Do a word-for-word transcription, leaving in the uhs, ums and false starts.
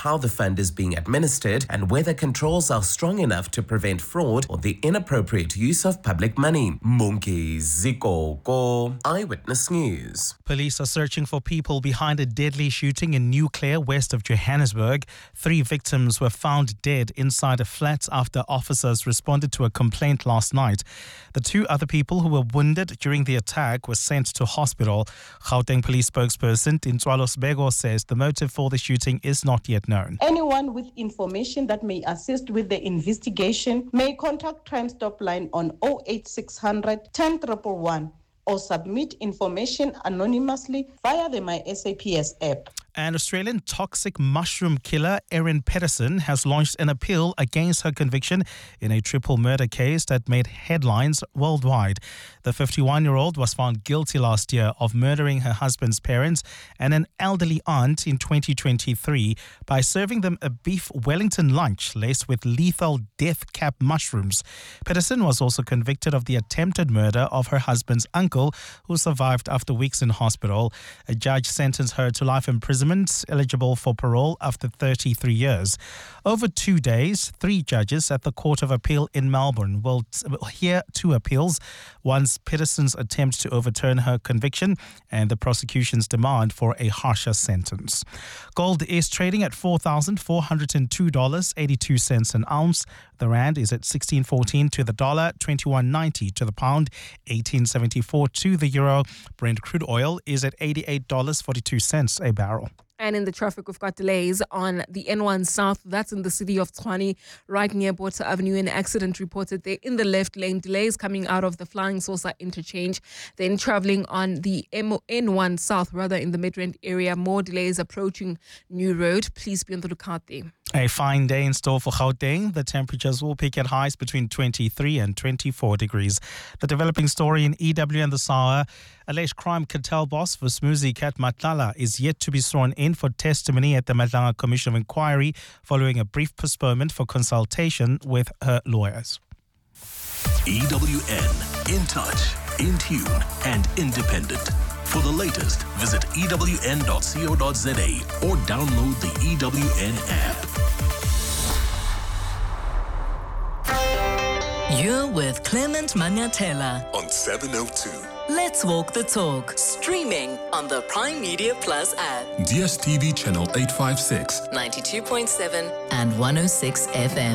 how the fund is being administered and whether controls are strong enough to prevent fraud or the inappropriate use of public money. Munki Zikoko, Eyewitness News. Police are searching for people behind a deadly shooting in New Clare, west of Johannesburg. Three victims were found dead inside a flat after officers responded to a complaint last night. The two other people who were wounded during the attack were sent to hospital. Gauteng Police spokesperson Tintswalo Sbego says the motive for the shooting is not yet known. Anyone with information that may assist with the investigation may contact Crime Stop Line on oh eight six hundred, ten one one one or submit information anonymously via the My S A P S app. An Australian toxic mushroom killer, Erin Pedersen, has launched an appeal against her conviction in a triple murder case that made headlines worldwide. The fifty-one-year-old was found guilty last year of murdering her husband's parents and an elderly aunt in twenty twenty-three by serving them a beef Wellington lunch laced with lethal death cap mushrooms. Pedersen was also convicted of the attempted murder of her husband's uncle, who survived after weeks in hospital. A judge sentenced her to life imprisonment, eligible for parole after thirty-three years. Over two days, three judges at the Court of Appeal in Melbourne will hear two appeals. One's Pedersen's attempt to overturn her conviction and the prosecution's demand for a harsher sentence. Gold is trading at four thousand four hundred two dollars and eighty-two cents an ounce. The rand is at sixteen fourteen to the dollar, twenty-one ninety to the pound, eighteen seventy-four to the euro. Brent crude oil is at eighty-eight dollars and forty-two cents a barrel. And in the traffic, we've got delays on the N one South. That's in the city of Tshwane, right near Botha Avenue. An accident reported there in the left lane. Delays coming out of the Flying Saucer interchange. Then traveling on the N one South, rather in the Midrand area. More delays approaching New Road. Please be on the lookout there. A fine day in store for Gauteng. The temperatures will peak at highs between twenty-three and twenty-four degrees. The developing story in E W and the Sawa. Alleged crime cartel boss Vusmuzi Kat Matlala is yet to be sworn in for testimony at the Madlanga Commission of Inquiry following a brief postponement for consultation with her lawyers. E W N, in touch, in tune and independent. For the latest, visit E W N dot co dot za or download the E W N app. You're with Clement Manyatela On seven oh two. Let's Walk the Talk, streaming on the Prime Media Plus app. D S T V channel eight fifty-six. ninety-two point seven and one oh six F M.